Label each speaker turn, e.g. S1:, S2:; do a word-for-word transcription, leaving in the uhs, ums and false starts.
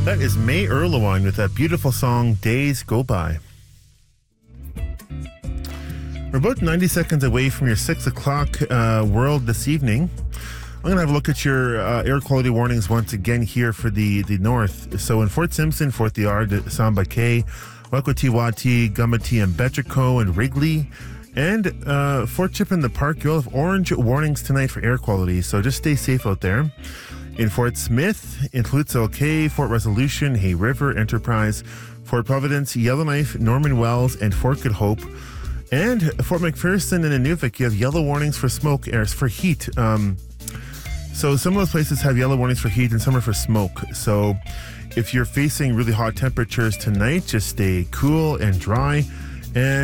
S1: That is May Erlewine with that beautiful song, Days Go By. We're about ninety seconds away from your six o'clock uh, world this evening. I'm going to have a look at your uh, air quality warnings once again here for the, the north. So in Fort Simpson, Fort Liard, Samba Cay, Wakwati, Gumati, and Betchico, and Wrigley, and uh, Fort Chip in the Park, you'll have orange warnings tonight for air quality, so just stay safe out there. In Fort Smith, in Clutzel Cay, Fort Resolution, Hay River, Enterprise, Fort Providence, Yellowknife, Norman Wells, and Fort Good Hope. And Fort McPherson and Inuvik, you have yellow warnings for smoke, airs for heat. Um, so some of those places have yellow warnings for heat and some are for smoke. So if you're facing really hot temperatures tonight, just stay cool and dry. And